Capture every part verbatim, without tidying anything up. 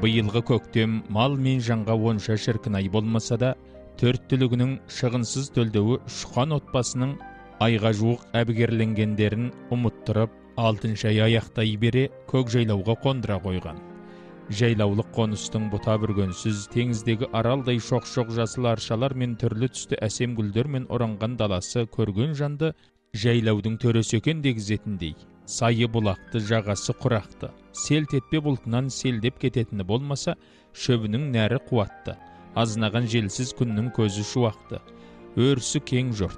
Быйылғы көктем мал мен жанға онша шіркін ай болмаса да, төрт түлігінің шығынсыз төлдеуі Шұқан отбасының айға жуық әбігерленгендерін ұмыттырып, алтыншы ай аяқтай бере көк жайлауға қондыра қойған. Жайлаулық қоныстың бұта бүргенсіз теңіздегі аралдай шоқ-шоқ жасыл аршалар мен түрлі түсті әсем гүлдермен оранған даласы көрген жанды жайлаудың төресі екен дегізетіндей. Сайы бұлақты, жағасы құрақты, селт етпе бұлтынан селдеп кететіні болмаса, шөбінің нәрі қуатты, азынаған желсіз күннің көзі шуақты, өрісі кең жұрт.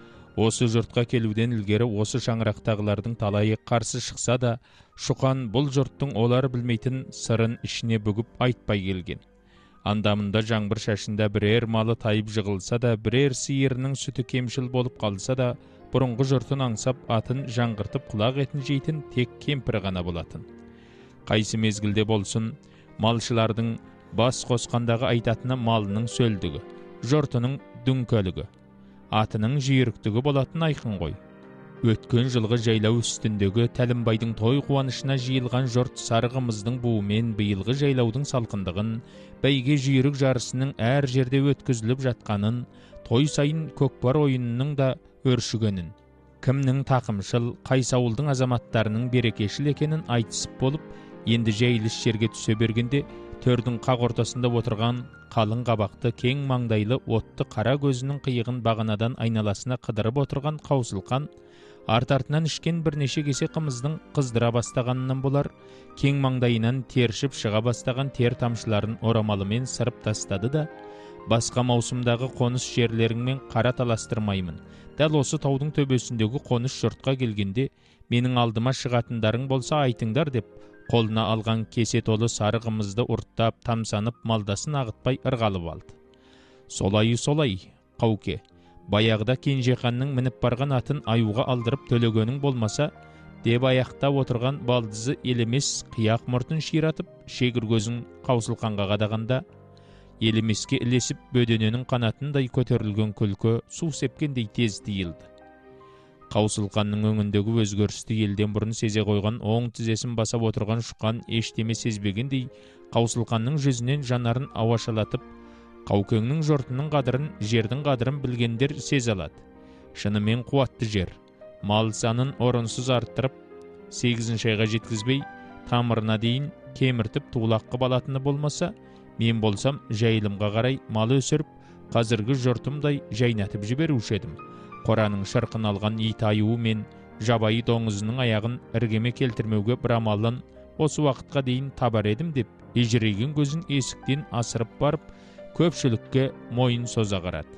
Осы жұртқа келуден ілгері осы шаңырақтағылардың талайы қарсы шықса да, Шұқан бұл жұрттың олар білмейтін сырын ішіне бүгіп айтпай келген. Андамында жаңбыр шашында бірер малы тайып жығылса да, бірер сиырының сүті кемшіл болып қалса да, бұрынғы жұртын аңсап атын жаңғыртып құлақ етін жейтін тек кемпір ғана болатын. Қайсы мезгілде болсын, малшылардың бас қосқандағы айтатыны малының сөлдігі, жұртының дүңкөлігі, атының жүйіріктігі болатын айқын ғой. Өткен жылғы жайлау үстіндегі Тәлімбайдың той қуанышына жиылған жұрт сарығымыздың буымен биылғы жайлаудың салқындығын, бәйге жүйрік жарысының әр жерде өткізіліп жатқанын, той сайын көкпар ойынының да өршігенін, кімнің тақымшыл, қайсы ауылдың азаматтарының берекешіл екенін айтысып болып, енді жайылыс жерге түсе бергенде, төрдің қақ ортасында отырған қалың қабақты, кең маңдайлы, отты қара көзінің қиығын бағанадан айналасына қыдырып отырған Қаусылқан, арт-артынан ішкен бірнеше кесе қымыздың қыздыра бастағанынан болар, кең маңдайынан тершіп шыға бастаған тер тамшыларын орамалымен сырып тастады да, басқа маусымдағы қоныс жерлеріңмен қара таластырмаймын. Дәл осы таудың төбесіндегі қоныс жұртқа келгенде, менің алдыма шығатындарың болса айтыңдар деп, қолына алған кесе толы сары қымызды ұрттап, тамсанып, малдасын ағытпай ырғалып алды. Солай, солай, Қауке, баяғыда Кенжеқанның мініп барған атын аюға алдырып төлегенің болмаса, деп аяқта отырған балдызы елемес қияқ мұртын ширатып, шегір көзін Қаусылқанға қадағанда, елемеске ілесіп бөдененің қанатындай көтерілген күлкі су сепкендей тез тиілді. Қаусылқанның өңіндегі өзгерісті елден бұрын сезе қойған оң тізесін басап отырған Шұқан ештеме сезбегендей, Қаусылқанның жүзінен жанарын ауашалатып, Қаукеңнің жұртының қадырын, жердің қадырын білгендер сезе алады. Шынымен қуатты жер, мал санын орынсыз арттырып, сегізінші айға жеткізбей, тамырына дейін кеміртіп туылақ қып алатыны болмаса, мен болсам жайылымға қарай мал өсіріп, қазіргі жұртымдай жайнатып жіберуші едім. Қораның шырқын алған ит аюы мен жабайы доңызының аяғын іргеме келтірмеуге бір амалын осы уақытқа дейін табар едім деп, ежірейген көзін есіктен асырып барып, көпшілікке мойын соза қарады.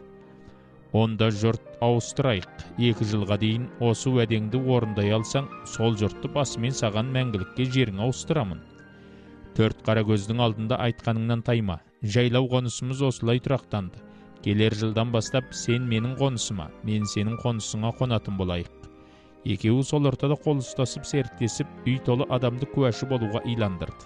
Онда жұрт ауыстырайық, екі жылға дейін осы уәдеңді орындай алсаң, сол жұртты басымен саған мәңгілікке жерің ауыстырамын. Төрт қара көздің алдында айтқаныңнан тайма, жайлау қонысымыз осылай тұрақтанды. Келер жылдан бастап сен менің қонысыма, мен сенің қонысыңа қонатын болайық. Екеуі сол ортада қол ұстасып серттесіп, үй толы адамды куәші болуға иландырды.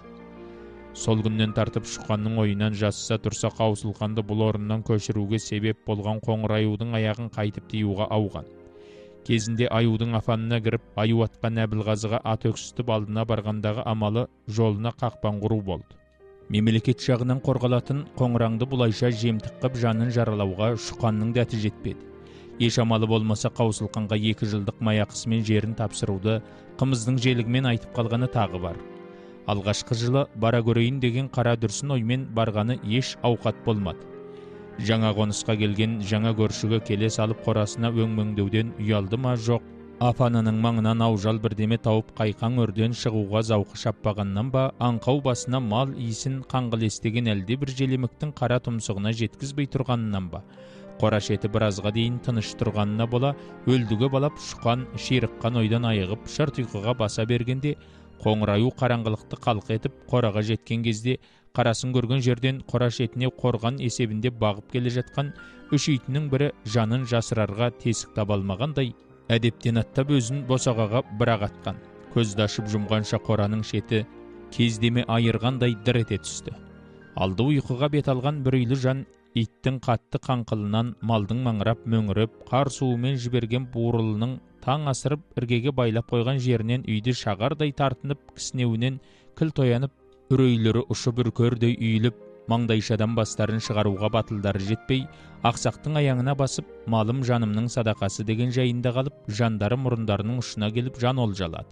Сол күннен тартып Шұқанның ойынан жасыса тұрса Қаусылқанды бұл орыннан көшіруге себеп болған қоңыр аюдың аяғын қайтып тиюға ауған. Кезінде аюдың афанына кіріп, аю атқан Әбілғазыға ат өксітіп алдына барғандағы амалы жолына қақпан құру болды. Мемлекет жағынан қорғалатын қоңыраңды бұлайша жемтік қып жанын жаралауға Шұқанның дәті жетпеді. Еш амалы болмаса Қаусылқанға екі жылдық маяқысымен жерін тапсыруды қымыздың желігімен айтып қалғаны тағы бар. Алғашқы жылы бара көрейін деген қара дүрсін оймен барғаны еш ауқат болмады. Жаңа қонысқа келген жаңа көршіге келе салып қорасына өңмеңдеуден ұялды ма жоқ, апанының маңынан аужал бірдеме тауып қайқан өрден шығуға зауқы шаппағаннан ба, аңқау басына мал иісін қаңғылестеген әлде бір желеміктің қара тұмсығына жеткізбей тұрғанынан ба, қора шеті біразға дейін тыныш тұрғанына бола, өлдіге балап Шұқан ширыққан ойдан айығып шырт ұйқыға баса бергенде, қоңыраю қараңғылықты қалқ етіп қораға жеткен кезде, қарасын көрген жерден қора шетіне қорған есебінде бағып келе жатқан үш итінің бірі жанын жасырарға тесік таба алмағандай, әдептен аттап өзін босағаға бір-ақ атқан. Көзді ашып жұмғанша қораның шеті кездеме айырғандай дір ете түсті. Алды ұйқыға бет алған бір үйлі жан иттің қатты қаңқылынан малдың маңырап мөңіріп, қар суымен жіберген буырылының таң асырып іргеге байлап қойған жерінен үйді шағардай тартынып, кісінеуінен кіл тоянып үрейлері ұшып үркердей үйіліп, маңдайшадан бастарын шығаруға батылдары жетпей, ақсақтың аяғына басып, малым жанымның садақасы деген жайында қалып, жандары мұрындарының ұшына келіп жан олжалады.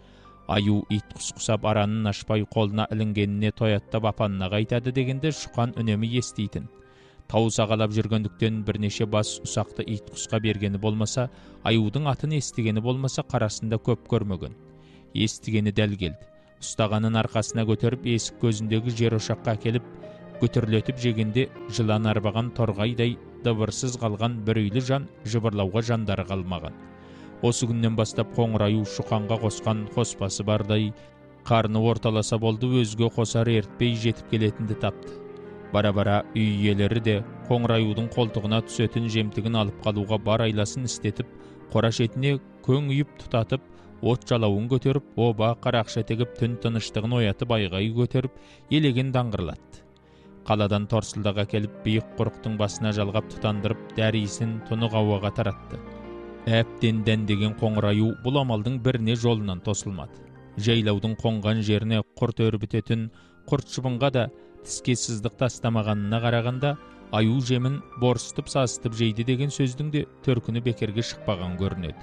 Аю ит құс-құсап аранын ашпай қолына ілінгеніне тояттап апанына қайтады дегенде Шұқан үнемі естейтін. Тау сағалап жүргендіктен бірнеше бас ұсақты ит құсқа бергені болмаса, аюдың атын естігені болмаса, қарасында көп көрмеген. Естігені дәл келді. Ұстағанын арқасына көтеріп, есік көзіндегі жер ошаққа әкеліп, көтірлетіп жегенде жылан арбаған торғайдай дыбырсыз қалған бір үйлі жан, жыбырлауға жандары қалмаған. Осы күннен бастап Қоңыраю Шұқанға қосқан қоспасы бардай, қарны орталаса болды, өзге қосар ертпей жетіп келетінді тапты. Бара-бара үй иелері де Қоңыраюдың қолтығына түсетін жемтігін алып қалуға бар айласын істетіп, қора шетіне көң үйіп тұтатып, от жалауын көтеріп, оба қарақша тегіп, түн тыныштығын оятып, айғай көтеріп, елеген даңғырлатты. Қаладан торсылдаға келіп, биік құрықтың басына жалғап тұтандырып, дәрисін тұнық ауаға таратты. Әптен дәндеген Қоңыраю бұл амалдың біріне жолынан тосылмады. Жайлаудың қонған жеріне құрт өрбітетін құрт шыбынға да тіске сыздық тастамағанына қарағанда, аю жемін борыстып сасытып жейді деген сөздің де төркіні бекерге шықпаған көрінеді.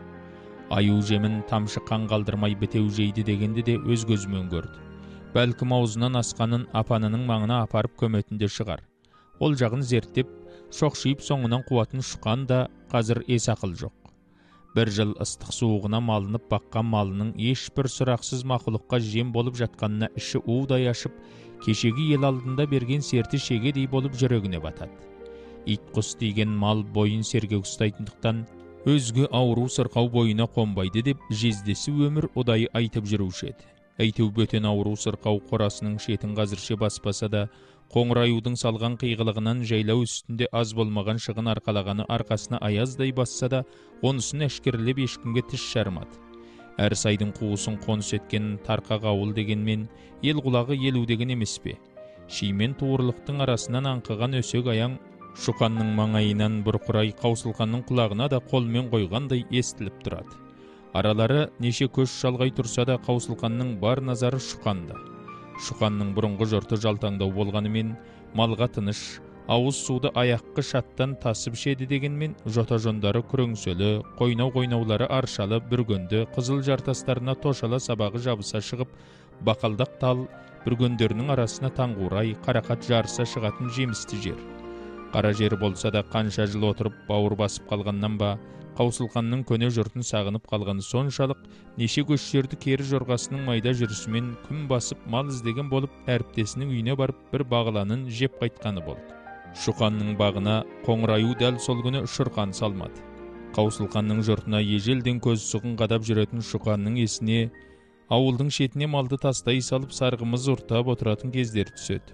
Аю жемін тамшы қан қалдырмай бітеу жейді дегенде де өз көзімен көрді. Бәлкім аузынан асқанын апанының маңына апарып көметінде шығар. Ол жағын зерттеп, шоқшиып соңынан қуатын Шұқан да қазір ес ақыл жоқ. Бір жыл ыстық суығына малынып баққан малының ешбір сұрақсыз мақұлыққа жем болып жатқанына іші удай ашып, кешегі ел алдында берген серті шегедей болып жүрегіне батады. Ит құс деген мал бойын сергек ұстайтындықтан, өзге ауру сырқау бойына қонбайды деп жездесі өмір ұдайы айтып жүруші еді. Әйтеу бөтен ауру сырқау қорасының шетін қазірше баспаса да, Қоңыраюдың салған қиғылығынан жайлау үстінде аз болмаған шығын арқалағаны арқасына аяздай басса да, онысын әшкерлеп ешкімге тіс жармады. Әр сайдың қуысын қоныс еткен тарқақ ауыл дегенмен, ел құлағы елу деген емес пе? Шимен туырлықтың арасынан аңқыған өсек аяң Шұқанның маңайынан бұрқырай, Қаусылқанның құлағына да қолмен қойғандай естіліп тұрады. Аралары неше көш шалғай тұрса да, Қаусылқанның бар назары Шұқанда. Шұқанның бұрынғы жұрты жалтаңдау болғанымен, малға тыныш, ауыз суды аяққы шаттан тасып шеді дегенмен, жота-жондары күреңселі, қойнау-қойнаулары аршалы, бүргенді, қызыл жартастарына тошала сабағы жабыса шығып, бақалдақ тал бүргендерінің арасына таңғурай, қарақат жарыса шығатын жемісті жер. Қара жер болса да қанша жыл отырып бауыр басып қалғаннан ба, Қаусылқанның көне жұртын сағынып қалғаны соншалық, неше көш жерді кері жорғасының майда жүрісімен күн басып мал іздеген болып, әріптесінің үйіне барып бір бағыланын жеп қайтқаны болды. Шұқанның бағына Қоңыраю дәл сол күні шұрқан салмады. Қаусылқанның жұртына ежелден көз сұғын қадап жүретін Шұқанның есіне ауылдың шетіне малды тастай салып сарғымыз ұртап отыратын кездер түседі.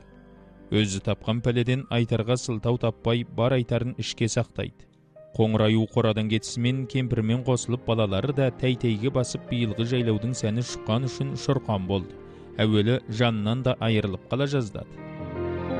Өзі тапқан пәледен айтарға сылтау таппай бар айтарын ішке сақтайды. Қоңыраю қорадан кетісімен кемпірмен қосылып, балалары да тәй-тәйге басып, биылғы жайлаудың сәні Шұқан үшін шұрқан болды. Әуелі жанынан да айырылып қала жаздады.